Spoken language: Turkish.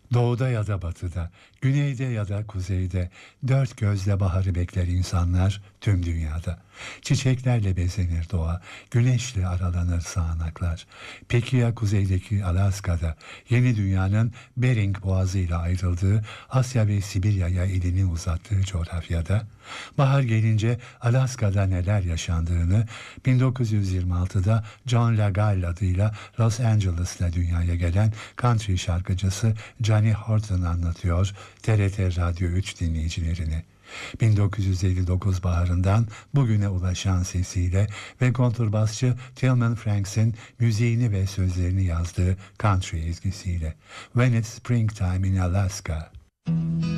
Doğuda ya da batıda, güneyde ya da kuzeyde, dört gözle baharı bekler insanlar tüm dünyada. Çiçeklerle bezenir doğa, güneşle aralanır sağanaklar. Peki ya kuzeydeki Alaska'da, yeni dünyanın Bering Boğazı ile ayrıldığı, Asya ve Sibirya'ya elini uzattığı coğrafyada? Bahar gelince Alaska'da neler yaşandığını 1926'da John LaGalle adıyla Los Angeles'ta dünyaya gelen country şarkıcısı Johnny Horton anlatıyor TRT Radyo 3 dinleyicilerini. 1959 baharından bugüne ulaşan sesiyle ve kontrbasçı Tillman Franks'in müziğini ve sözlerini yazdığı country ezgisiyle When It's Springtime in Alaska.